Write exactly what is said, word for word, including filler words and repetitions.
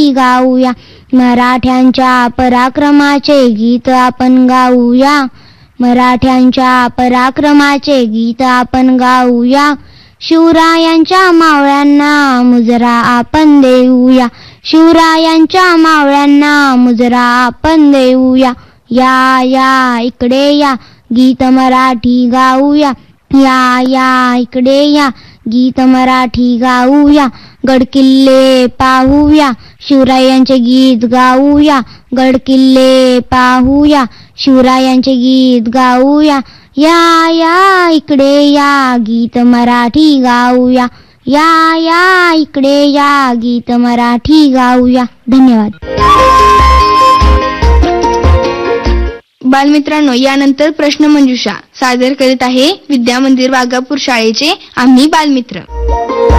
गाऊया. मराठ्यांच्या पराक्रमाचे गीत आपण गाऊया. मराठ्यांच्या पराक्रमाचे गीत आपण गाऊया. शिवरायांच्या मावळ्यांना मुजरा आपण देऊया. शिवरायांच्या मावळ्यांना मुजरा आपण देऊया. या या इकडे या, गीत मराठी गाऊया. या या इकडे या, गीत मराठी गाऊया. गडकिल्ले पाहूया, शिवरायांचे गीत गाऊया. गडकिल्ले पाहूया, शिवरायांचे गीत गाऊया. या या इकडे या, गीत मराठी गाऊया. या या इकडे या, गीत मराठी गाऊया. धन्यवाद. बालमित्रांनो, यानंतर प्रश्न मंजुषा सादर करीत आहे विद्यामंदिर वाघापूर शाळेचे आम्ही बालमित्र.